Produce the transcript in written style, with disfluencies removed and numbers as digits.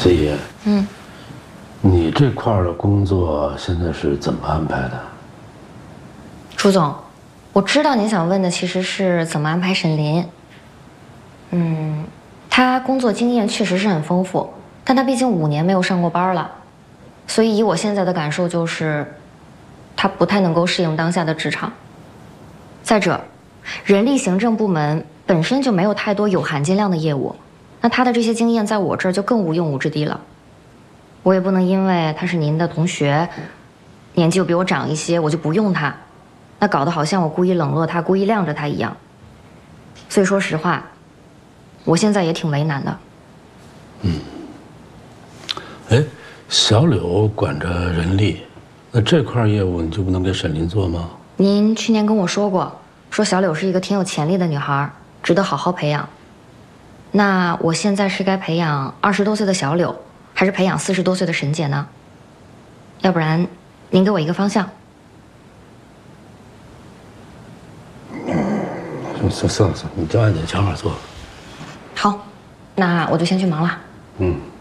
思怡，你这块的工作现在是怎么安排的？ 朱总，我知道您想问的其实是怎么安排沈林。他工作经验确实是很丰富，但他毕竟5年没有上过班了，所以以我现在的感受就是，他不太能够适应当下的职场。再者，人力行政部门本身就没有太多有含金量的业务，那他的这些经验在我这儿就更无用武之地了。我也不能因为他是您的同学，年纪又比我长一些，我就不用他，那搞得好像我故意冷落他，故意晾着他一样。所以说实话，我现在也挺为难的。 哎，小柳管着人力，那这块业务你就不能给沈林做吗？ 您去年跟我说过，说小柳是一个挺有潜力的女孩，值得好好培养。那我现在是该培养20多岁的小柳，还是培养40多岁的沈姐呢？要不然，您给我一个方向。 算了，你就按你的想法做。 好，那我就先去忙了。